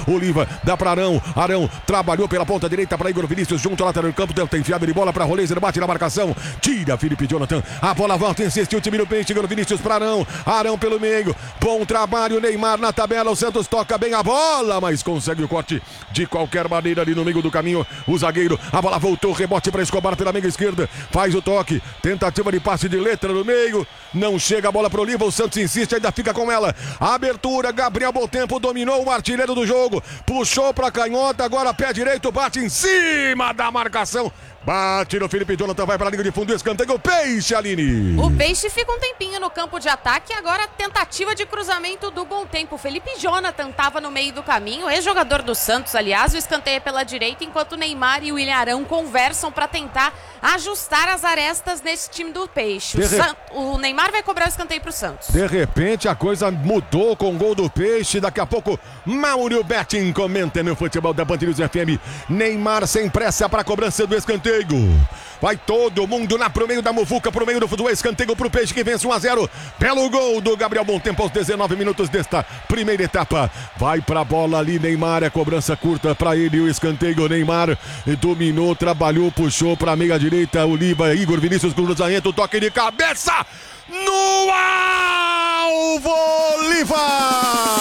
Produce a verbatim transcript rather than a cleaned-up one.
Oliva dá para Arão. Arão trabalhou pela ponta direita para Igor Vinícius junto ao lateral do campo. Tem enfiada de bola para Rolês. Ele bate na marcação. Tira Felipe Jonathan. A bola volta. Insiste o time do Peixe. Igor Vinícius para Arão. Arão pelo meio. Bom trabalho. Neymar na tabela. O Santos toca bem a bola, mas consegue o corte de qualquer maneira ali no meio do caminho. O zagueiro. A bola voltou. Rebote para Escobar pela meia esquerda. Faz o toque. Tentativa de passe de letra no meio. Não chega a bola para o Oliva. O Santos insiste. Ainda fica com ela. Abertura. Gabriel Boutempo dominou o artilheiro do jogo. Puxou para canhota. Agora pé direito. Bate em cima da marcação. Bate no Felipe Jonathan, vai para a linha de fundo, escanteio, o Peixe, Aline. O Peixe fica um tempinho no campo de ataque, agora tentativa de cruzamento do Bom Tempo. Felipe Jonathan estava no meio do caminho, ex-jogador do Santos, aliás, o escanteio é pela direita, enquanto Neymar e o William Arão conversam para tentar ajustar as arestas nesse time do Peixe. O, San... o Neymar vai cobrar o escanteio para o Santos. De repente a coisa mudou com o gol do Peixe, daqui a pouco Mauro Betting comenta no futebol da Band News F M. Neymar sem pressa para a cobrança do escanteio. Vai todo mundo lá pro meio da muvuca, pro meio do futebol, escanteio pro Peixe que vence um a zero. Belo gol do Gabriel Boutempo aos dezenove minutos desta primeira etapa. Vai pra bola ali, Neymar, é cobrança curta pra ele, o escanteio. Neymar dominou, trabalhou, puxou pra meia direita, Oliva, Igor Vinícius, cruzamento, toque de cabeça no alvo, Oliva!